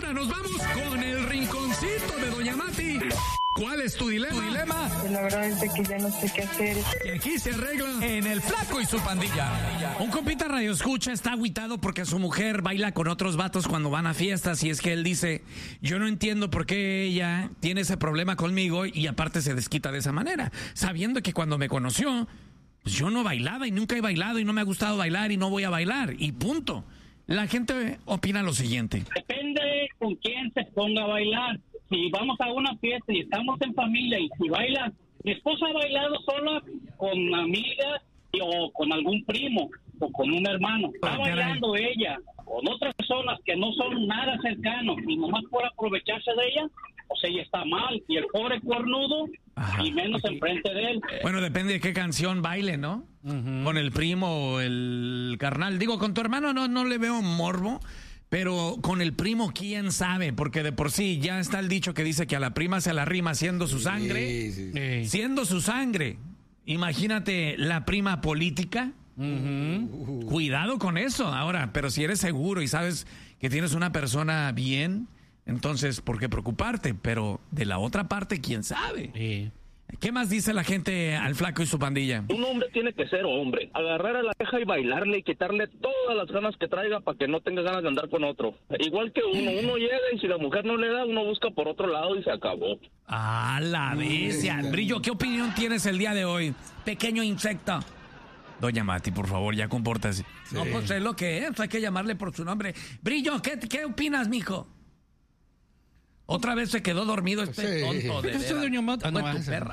ahora nos vamos con el rinconcito de Doña Mati. ¿Cuál es tu dilema? La verdad es de que ya no sé qué hacer. Y aquí se arregla en El Flaco y su pandilla. Un compita radio escucha está agüitado porque su mujer baila con otros vatos cuando van a fiestas, y es que él dice, yo no entiendo por qué ella tiene ese problema conmigo y aparte se desquita de esa manera, sabiendo que cuando me conoció, pues yo no bailaba y nunca he bailado y no me ha gustado bailar y no voy a bailar y punto. La gente opina lo siguiente. Depende con quién se ponga a bailar. Si vamos a una fiesta y estamos en familia y si baila, mi esposa ha bailado sola con amigas o con algún primo o con un hermano. Está bailando ella con otras personas que no son nada cercanos y nomás por aprovecharse de ella, pues ella está mal. Y el pobre cuernudo, y menos enfrente de él. Bueno, depende de qué canción baile, ¿no? Con el primo o el carnal. Digo, con tu hermano no le veo morbo. Pero con el primo, ¿quién sabe? Porque de por sí ya está el dicho que dice que a la prima se la rima siendo su sangre. Sí. Siendo su sangre. Imagínate la prima política. Cuidado con eso. Ahora, pero si eres seguro y sabes que tienes una persona bien, entonces, ¿por qué preocuparte? Pero de la otra parte, ¿quién sabe? Sí. ¿Qué más dice la gente al Flaco y su pandilla? Un hombre tiene que ser hombre. Agarrar a la vieja y bailarle y quitarle todas las ganas que traiga para que no tenga ganas de andar con otro. Igual que uno llega y si la mujer no le da, uno busca por otro lado y se acabó. Ah, la bestia. Brillo, ¿qué opinión tienes el día de hoy? Pequeño insecto. Doña Mati, por favor, ya compórtase. Sí. No, pues es lo que es, hay que llamarle por su nombre. Brillo, ¿qué opinas, mijo? Otra vez se quedó dormido este tonto. ¿Qué es Doña Mati? Tu perra.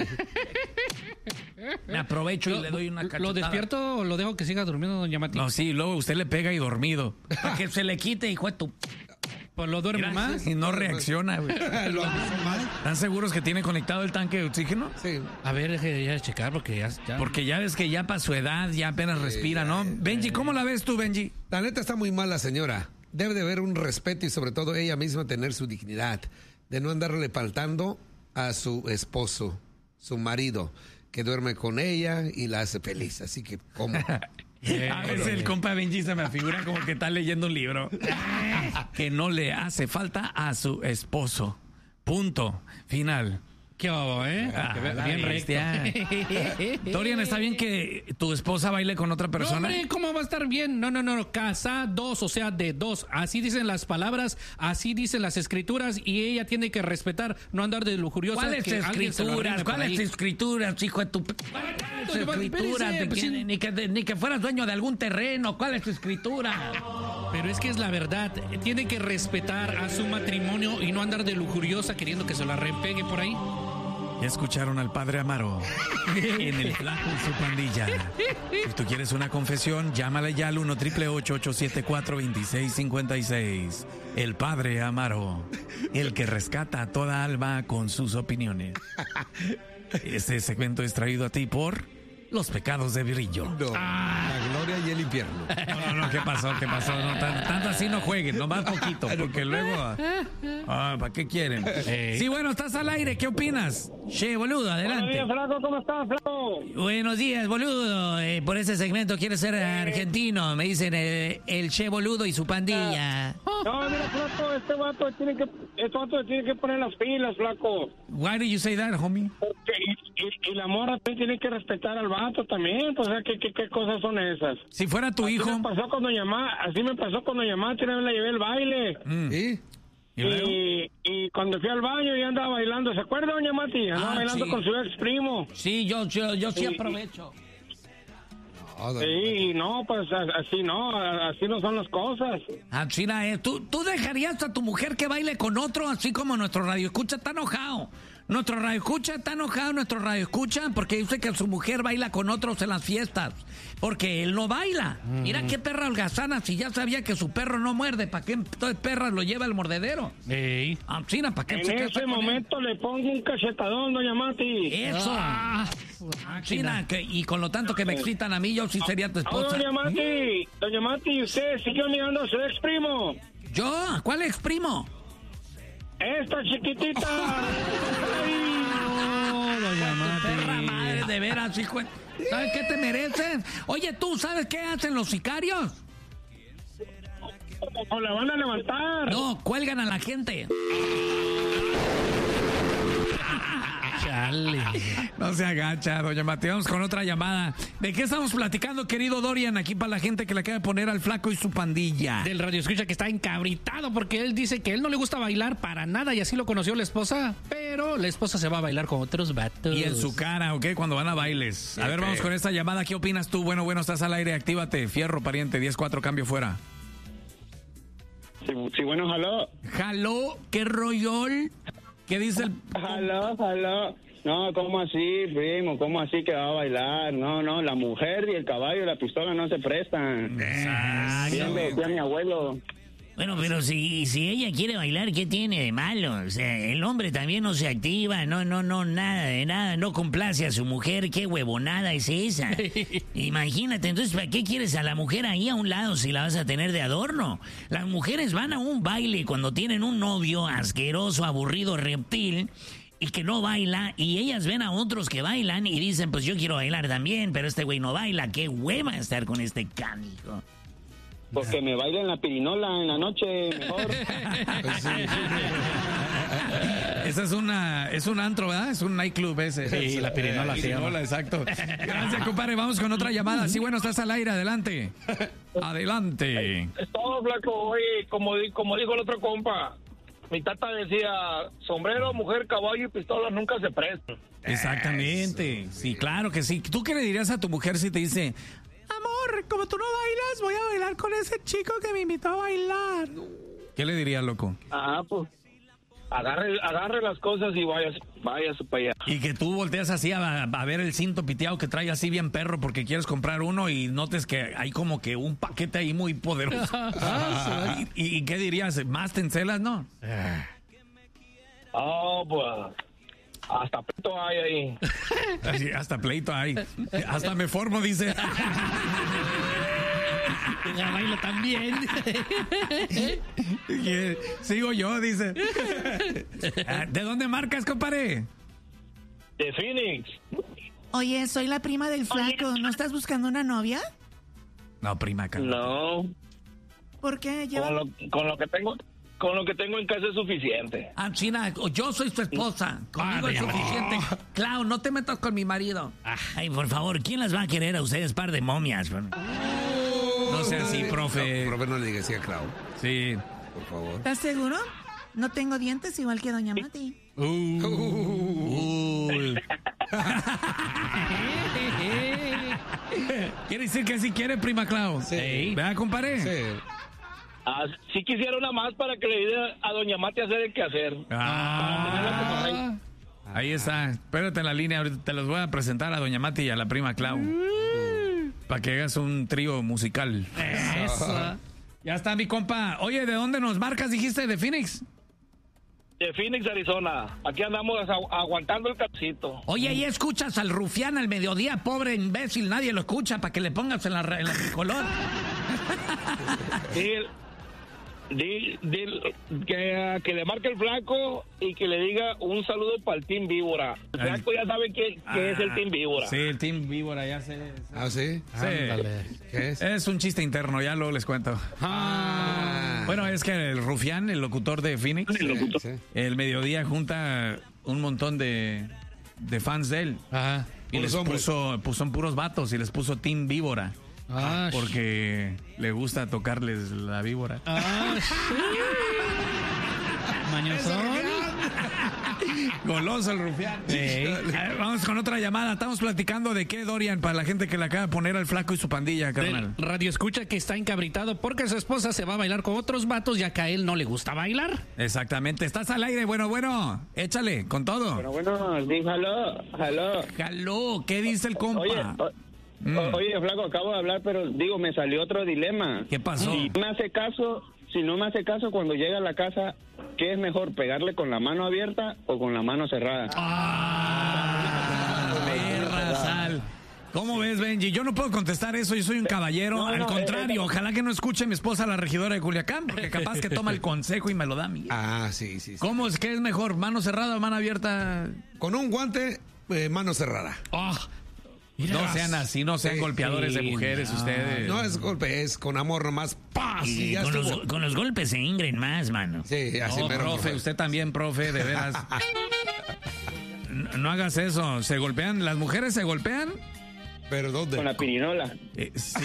Me aprovecho y le doy una cachetada. ¿Lo despierto o lo dejo que siga durmiendo, Doña Mati? No, sí, luego usted le pega y dormido. Para que se le quite, hijo de tu... Pues lo duerme más. Y no reacciona, güey. ¿Están seguros que tiene conectado el tanque de oxígeno? Sí. A ver, deje ya checar porque ya... Porque ya ves que ya para su edad ya apenas respira, ¿no? Benji, ¿cómo la ves tú, Benji? La neta está muy mal la señora. Debe de haber un respeto y sobre todo ella misma tener su dignidad. De no andarle faltando a su esposo, su marido, que duerme con ella y la hace feliz. Así que, ¿cómo? A veces el compa Benji se me figura como que está leyendo un libro. Que no le hace falta a su esposo. Punto. Final. Qué bobo, ¿eh? Bien recto. Dorian, ¿está bien que tu esposa baile con otra persona? No, hombre, ¿cómo va a estar bien? No. Casados, o sea, de dos. Así dicen las palabras, así dicen las escrituras y ella tiene que respetar, no andar de lujuriosa. ¿Cuáles escrituras, hijo de tu... Ni que fueras dueño de algún terreno. ¿Cuál es tu escritura? Pero es que es la verdad. Tiene que respetar a su matrimonio y no andar de lujuriosa queriendo que se la repegue por ahí. Ya escucharon al padre Amaro en El Flaco y su pandilla. Si tú quieres una confesión, llámale ya al 1-888-874-2656. El padre Amaro, el que rescata a toda alma con sus opiniones. Este segmento es traído a ti por Los Pecados de Brillo. No, la gloria y el infierno. No, ¿qué pasó? No, tanto así no jueguen, nomás poquito, porque luego... ¿para qué quieren? Sí, bueno, estás al aire, ¿qué opinas? Che, boludo, adelante. Buenos días, Flaco, ¿cómo estás, Flaco? Buenos días, boludo. Por ese segmento quiere ser argentino. Me dicen el Che Boludo y su pandilla. No, mira, Flaco, este vato tiene que poner las pilas, Flaco. Why do you say that, homie? Porque, y la morra tiene que respetar al vato también, pues, o sea, ¿qué cosas son esas? Si fuera tu hijo... Así me pasó con Doña Mati, una vez la llevé al baile. ¿Sí? Y cuando fui al baño ya andaba bailando, ¿se acuerda, Doña Mati? Andaba bailando con su ex primo. Sí, yo sí aprovecho. Sí, no, pues así no son las cosas. Así es. ¿Tú dejarías a tu mujer que baile con otro, así como nuestro radioescucha está enojado? Nuestro radioescucha está enojado, porque dice que su mujer baila con otros en las fiestas, porque él no baila. Mira qué perra holgazana, si ya sabía que su perro no muerde, ¿para qué entonces perras lo lleva al mordedero? China, ¿para qué en ese momento le pongo un cachetadón, Doña Mati. Eso. China, y con lo tanto que me excitan a mí, yo sí sería tu esposa. Doña Mati, ¿usted siguió mirando a su ex primo? ¿Yo? ¿Cuál ex primo? ¡Esta chiquitita! Doña Mati. Perra madre, de veras, hijo. ¿Sabes qué te mereces? Oye, ¿tú sabes qué hacen los sicarios? O la van a levantar. No, cuelgan a la gente. Chale. No se agacha, doña Mati. Vamos con otra llamada. ¿De qué estamos platicando, querido Dorian? Aquí para la gente que le acaba de poner al flaco y su pandilla. Del radio escucha que está encabritado porque él dice que él no le gusta bailar para nada y así lo conoció la esposa, pero la esposa se va a bailar con otros vatos. Y en su cara, ¿ok? Cuando van a bailes. A ver, vamos con esta llamada. ¿Qué opinas tú? Bueno, estás al aire. Actívate. Fierro, pariente. 10-4, cambio fuera. Sí, bueno, jaló. Jaló, ¿qué rollol? ¿Qué dice el...? Jaló. No, ¿cómo así, primo? ¿Cómo así que va a bailar? No, la mujer y el caballo y la pistola no se prestan. Bien me decía mi abuelo. Bueno, pero si ella quiere bailar, ¿qué tiene de malo? O sea, el hombre también no se activa, no, nada de nada, no complace a su mujer, qué huevonada es esa. Imagínate, entonces, ¿para qué quieres a la mujer ahí a un lado si la vas a tener de adorno? Las mujeres van a un baile cuando tienen un novio asqueroso, aburrido, reptil, y que no baila, y ellas ven a otros que bailan y dicen, pues yo quiero bailar también, pero este güey no baila, qué hueva estar con este canijo. Porque me baila en la pirinola en la noche, mejor. Pues sí. Esa es un antro, ¿verdad? Es un nightclub ese. Sí, la pirinola se llama. Exacto. Gracias, compadre. Vamos con otra llamada. Sí, bueno, estás al aire. Adelante. Adelante. Es todo, flaco. Oye, como dijo el otro compa, mi tata decía, sombrero, mujer, caballo y pistola nunca se prestan. Exactamente. Sí, claro que sí. ¿Tú qué le dirías a tu mujer si te dice, amor, como tú no bailas, voy a bailar con ese chico que me invitó a bailar? ¿Qué le dirías, loco? Pues agarre las cosas y vayas para allá. Y que tú volteas así a ver el cinto piteado que trae así bien perro porque quieres comprar uno y notes que hay como que un paquete ahí muy poderoso. ¿Y qué dirías? ¿Más te encelas, no? Pues hasta pleito hay ahí. Así, hasta pleito hay. Hasta me formo, dice. Ya bailo también. Sigo yo, dice. ¿De dónde marcas, compadre? De Phoenix. Oye, soy la prima del flaco. ¿No estás buscando una novia? No, prima, acá. No. ¿Por qué? Con lo que tengo en casa es suficiente. Ah, China, yo soy su esposa. Conmigo es suficiente. Clau, no te metas con mi marido. Ay, por favor, ¿quién las va a querer a ustedes, par de momias? No sea así, profe. No, profe, no le digas así a Clau. Sí. Por favor. ¿Estás seguro? No tengo dientes igual que doña Mati. ¿Quiere decir que sí quiere, prima Clau? Sí. ¿Verdad, compadre? Sí. Si quisiera una más para que le diera a doña Mati hacer el quehacer. Ahí está. Espérate en la línea. Ahorita te los voy a presentar a doña Mati y a la prima Clau. Para que hagas un trío musical. Eso. Ya está, mi compa. Oye, ¿de dónde nos marcas? Dijiste, ¿de Phoenix? De Phoenix, Arizona. Aquí andamos aguantando el calcito. Oye, ahí escuchas al rufián al mediodía, pobre imbécil, nadie lo escucha para que le pongas en la tricolor. Que le marque el flaco y que le diga un saludo para el Team Víbora. El flaco ya sabe qué es el Team Víbora. Sí, el Team Víbora ya sé. ¿Ah, sí? Sí. ¿Qué es? Es un chiste interno, ya luego les cuento. Bueno, es que el rufián, el locutor de Phoenix, Sí. el mediodía junta un montón de fans de él. Ajá. Y les Puros puso, son puros vatos y les puso Team Víbora. Porque le gusta tocarles la víbora. Mañosón. Goloso el rufián. Vamos con otra llamada. Estamos platicando de qué, Dorian, para la gente que le acaba de poner al flaco y su pandilla, carnal. Del radio escucha que está encabritado porque su esposa se va a bailar con otros vatos ya que a él no le gusta bailar. Exactamente. Estás al aire. Bueno. Échale, con todo. Bueno, jaló. Jaló. ¿Qué dice el compa? Oye, flaco, acabo de hablar, pero me salió otro dilema. ¿Qué pasó? Si no me hace caso cuando llega a la casa, ¿qué es mejor, pegarle con la mano abierta o con la mano cerrada? Perra sal. ¿Cómo ves, Benji? Yo no puedo contestar eso, yo soy un caballero. Al contrario, ojalá que no escuche mi esposa, la regidora de Culiacán, porque capaz que toma el consejo y me lo da a mí. Sí. ¿Cómo es que es mejor, mano cerrada o mano abierta? Con un guante, mano cerrada. No sean así, no sean golpeadores de mujeres ustedes. No es golpe, es con amor nomás. ¡Pah! Y Ya con, estuvo. con los golpes se ingren más, mano. Sí, así No, mero, profe, usted también, profe, de veras. No hagas eso, se golpean, las mujeres se golpean. ¿Pero dónde? Con la pirinola. Sí.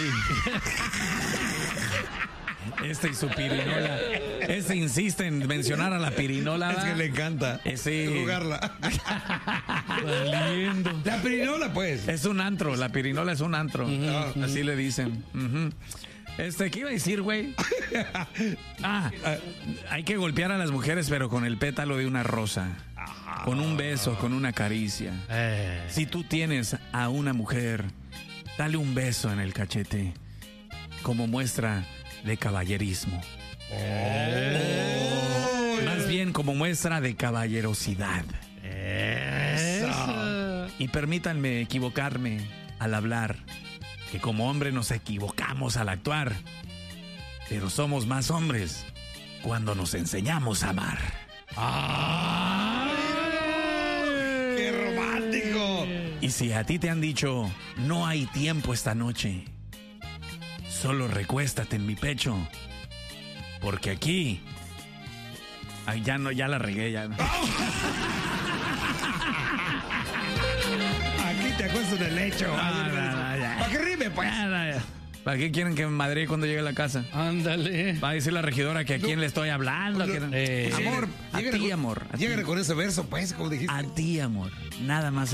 Y su pirinola. Insiste en mencionar a la pirinola. Es que le encanta Sí. jugarla. Valiendo. La pirinola, pues. Es un antro, la pirinola es un antro. Así le dicen. ¿Qué iba a decir, güey? Hay que golpear a las mujeres, pero con el pétalo de una rosa. Con un beso, con una caricia. Si tú tienes a una mujer, dale un beso en el cachete como muestra de caballerismo. Más bien como muestra de caballerosidad. Y permítanme equivocarme al hablar, que como hombre nos equivocamos al actuar, pero somos más hombres cuando nos enseñamos a amar. ¡Qué romántico! Y si a ti te han dicho, no hay tiempo esta noche, solo recuéstate en mi pecho, porque aquí... Ay, ya la regué, ya. Aquí te acuesto en el lecho. ¿Para qué rime, pues? ¿Para qué quieren que me madre cuando llegue a la casa? Ándale. Va a decir la regidora que a quién le estoy hablando. Amor, a ti, amor. A ti. Lleguen con ese verso, pues, como dijiste. A ti, amor. Nada más.